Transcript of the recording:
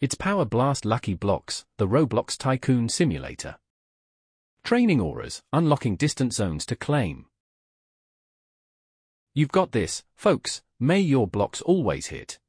It's Power Blast Lucky Blocks, the Roblox Tycoon Simulator. Training auras, unlocking distant zones to claim. You've got this, folks. May your blocks always hit.